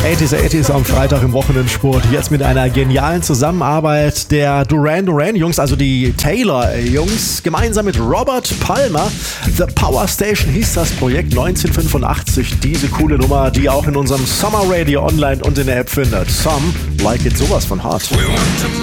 80s am Freitag im Wochenendsport. Jetzt mit einer genialen Zusammenarbeit der Duran Duran Jungs, also die Taylor Jungs, gemeinsam mit Robert Palmer. The Power Station hieß das Projekt 1985. Diese coole Nummer, die ihr auch in unserem Summer Radio online und in der App findet. Some like it sowas von hart.